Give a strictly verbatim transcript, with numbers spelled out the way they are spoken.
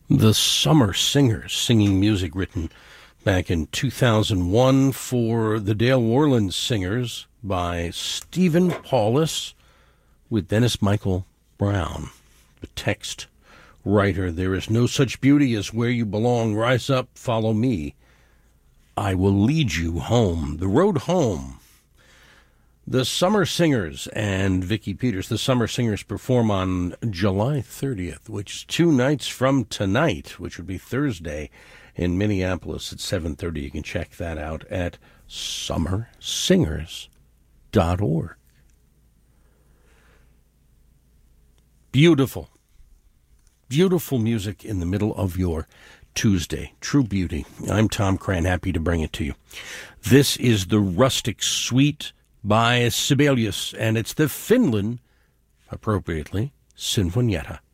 The Summer Singers, singing music written back in two thousand one for the Dale Worland Singers by Stephen Paulus with Dennis Michael Brown. The text writer, there is no such beauty as where you belong. Rise up, follow me. I will lead you home. The road home. The Summer Singers and Vicki Peters. The Summer Singers perform on July thirtieth, which is two nights from tonight, which would be Thursday, in Minneapolis at seven thirty. You can check that out at summer singers dot org. Beautiful, beautiful music in the middle of your Tuesday. True beauty. I'm Tom Cran, happy to bring it to you. This is the Rustic Suite by Sibelius, and it's the Finland, appropriately, Sinfonietta.